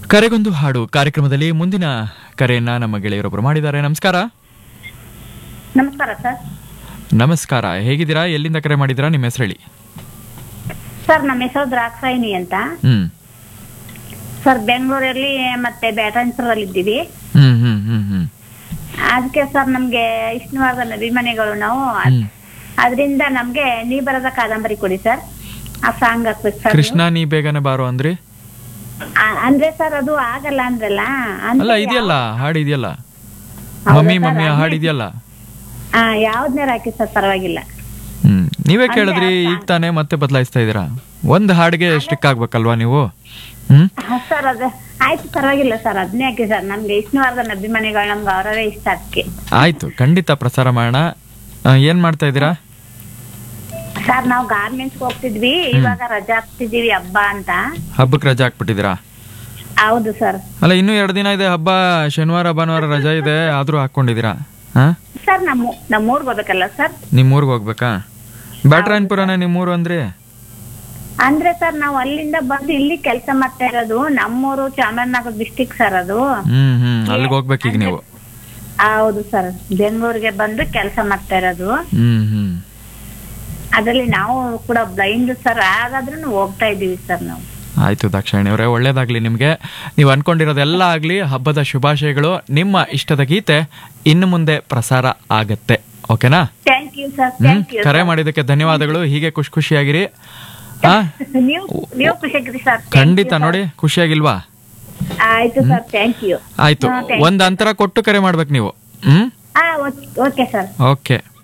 ಕರೆಗೊಂದು ಹಾಡು ಕಾರ್ಯಕ್ರಮದಲ್ಲಿ ಮುಂದಿನ ಕರೆಯನ್ನ ನಮ್ಮ ಗೆಳೆಯರೊಬ್ಬರು ಮಾಡಿದ್ದಾರೆ. ನಮಸ್ಕಾರ. ನಮಸ್ಕಾರ ಸರ್. ನಮಸ್ಕಾರ, ಹೇಗಿದ್ದೀರಾ? ಎಲ್ಲಿಂದ ಕರೆ ಮಾಡಿದ್ದೀರಾ? ನಿಮ್ಮ ಹೆಸರು ಹೇಳಿ. ಸರ್ ನಮ್ಮ ಹೆಸರು ದ್ರಾಕ್ಷಾಯಿನಿ ಅಂತ. ಸರ್ ಬೆಂಗಳೂರಲ್ಲಿ ಮತ್ತೆ ಬ್ಯಾಟನ್ಸರಲ್ಲಿ ಇದ್ದೀವಿ. ಅದಕ್ಕೆ ಸರ್ ನಮ್ಗೆ ವಿಷ್ಣುವರ್ಧನ್ ಅಭಿಮಾನಿಗಳು ನಾವು. ಅದರಿಂದ ನಮ್ಗೆ ನೀ ಬರದ ಕಾದಂಬರಿ ಕೊಡಿ ಸರ್. ಆ ಸಾಂಗ್ ಹಾಕ್ಬೇಕು ಸರ್. ಕೃಷ್ಣ ನೀ ಬೇಗನೆ ಬಾರೋ ಅಂದ್ರೆ ಅಂದ್ರೆ ಸರ್ ಅದು ಆಗಲ್ಲ ಅಂದ್ರಲ್ಲ. ಅಲ್ಲ, ಇದೆಯಲ್ಲ ಹಾಡು, ಇದೆಯಲ್ಲ ಮಮ್ಮಿ ಮಮ್ಮಿ ಹಾಡು ಇದೆಯಲ್ಲ. ಯಾವ್ದನ್ನೇ ಹಾಕಿ ಸರ್, ಪರವಾಗಿಲ್ಲ. ನೀವೇ ಕೇಳಿದ್ರಿ, ಈಗ ತಾನೇ ಮತ್ತೆ ಬದಲಾಯಿಸ್ತಾ ಇದೀರಾ. ಒಂದ್ ಹಾಡಿಗೆ ಸ್ಟಿಕ್ ಆಗ್ಬೇಕಲ್ವಾ ನೀವು? ಸರ್ ಅದ ಆಯ್ತು, ಪರವಾಗಿಲ್ಲ ಸರ್, ಅದನ್ನೇ ಹಾಕಿ ಸರ್. ನಮ್ಗೆ ವಿಷ್ಣುವರ್ಧನ್ ಅಭಿಮಾನಿಗಳು, ನಮ್ಗೆ ಅವರವೇ ಇಷ್ಟ. ಅದಕ್ಕೆ ಆಯ್ತು, ಖಂಡಿತ ಪ್ರಸಾರ ಮಾಡೋಣ. ಏನ್ ಮಾಡ್ತಾ ಇದ್ದೀರಾ? ಸರ್ ನಾವು ಗಾರ್ಮೆಂಟ್ಸ್ ಹೋಗ್ತಿದ್ವಿ, ಇವಾಗ ರಜಾ ಹಾಕ್ತಿದೀವಿ ಹಬ್ಬ ಅಂತ. ಹಬ್ಬಕ್ಕೆ ರಜಾ ಹಾಕ್ಬಿಟ್ಟಿದ್ದೀರಾ? ಹೌದು ಸರ್. ಅಲ್ಲ, ಇನ್ನೂ 2 ದಿನ ಇದೆ ಹಬ್ಬ. ಶನಿವಾರ ಭಾನುವಾರ ರಜಾ ಇದೆ, ಆದ್ರೂ ಹಾಕೊಂಡಿದ್ದೀರಾ? ಸರ್ ನಮ್ಮೂರ್ಗ್ ಹೋಗ್ಬೇಕಲ್ಲ ಸರ್. ನಿಮ್ ಊರ್ಗ್ ಹೋಗ್ಬೇಕಾ? ಬ್ಯಾಟ್ರಾಯನ್ಪುರನ ನಿಮ್ಮೂರು ಅಂದ್ರೆ ಸರ್ ನಾವು ಅಲ್ಲಿಂದ ಬಂದು ಇಲ್ಲಿ ಕೆಲಸ ಮಾಡ್ತಾ ಇರೋದು. ನಮ್ಮೂರು ಚಾಮರಾಜನಗರ ಡಿಸ್ಟಿಕ್ ಸರ್ ಅದು. ಅಲ್ಲಿಗೆ ಹೋಗ್ಬೇಕೀಗ ನೀವು? ಹೌದು ಸರ್, ಬೆಂಗಳೂರಿಗೆ ಬಂದು ಕೆಲಸ ಮಾಡ್ತಾ ಇರೋದು. ಅದ್ರಲ್ಲಿ ನಾವು ಕೂಡ ಬ್ಲೈಂಡ್ ಸರ್, ಹಾಗಾದ್ರೂ ಹೋಗ್ತಾ ಇದೀವಿ ಸರ್ ನಾವು. ಆಯ್ತು ದಾಕ್ಷಾಯಣಿ ಅವರೇ, ಒಳ್ಳೇದಾಗ್ಲಿ ನಿಮ್ಗೆ. ನೀವು ಅನ್ಕೊಂಡಿರೋದೆಲ್ಲ ಆಗ್ಲಿ. ಹಬ್ಬದ ಶುಭಾಶಯಗಳು. ನಿಮ್ಮ ಇಷ್ಟದ ಗೀತೆ ಇನ್ನು ಮುಂದೆ ಪ್ರಸಾರ ಆಗತ್ತೆ. ಓಕೆನಾ? Thank you sir. Thank you. ಕರೆ ಮಾಡಿದ್ದಕ್ಕೆ ಧನ್ಯವಾದಗಳು. ಹೀಗೆ ಖುಷಿಯಾಗಿರಿ. ನೀವು ಖುಷಿಯಾಗಿರಿ ಸರ್. ಖಂಡಿತ. ನೋಡಿ, ಖುಷಿಯಾಗಿಲ್ವಾ? ಆಯ್ತು ಸರ್, ಥ್ಯಾಂಕ್ ಯು. ಆಯ್ತು, ಒಂದ್ ಅಂತರ ಕೊಟ್ಟು ಕರೆ ಮಾಡ್ಬೇಕು ನೀವು. Okay sir. ಓಕೆ.